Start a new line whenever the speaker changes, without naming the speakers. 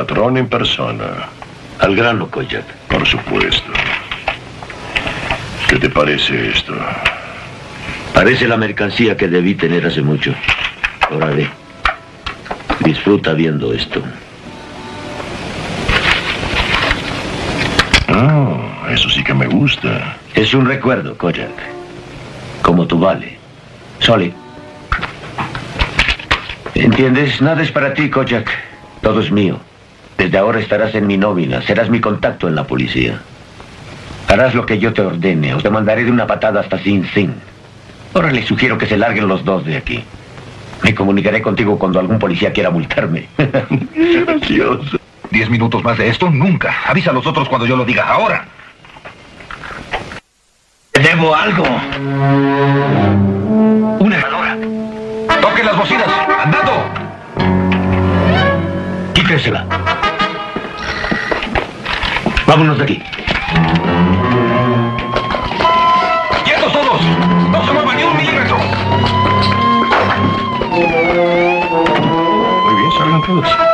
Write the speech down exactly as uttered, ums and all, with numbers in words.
patrón en persona.
Al grano, Kojak.
Por supuesto. ¿Qué te parece esto?
Parece la mercancía que debí tener hace mucho. Ahora ve. Disfruta viendo esto.
Oh, eso sí que me gusta.
Es un recuerdo, Kojak. Como tu vale. Solid. ¿Entiendes? Nada es para ti, Kojak. Todo es mío. Desde ahora estarás en mi nómina. Serás mi contacto en la policía. Harás lo que yo te ordene. O te mandaré de una patada hasta Sing Sing. Ahora les sugiero que se larguen los dos de aquí. Me comunicaré contigo cuando algún policía quiera multarme.
Gracioso.
¿Diez minutos más de esto? Nunca. Avisa a los otros cuando yo lo diga. ¡Ahora!
Te debo algo. Una herradura.
¡Toquen las bocinas! ¡Andando!
Quítensela. Vámonos de aquí.
¡Quietos todos! ¡No se muevan ni un milímetro!
Muy bien, salgan todos.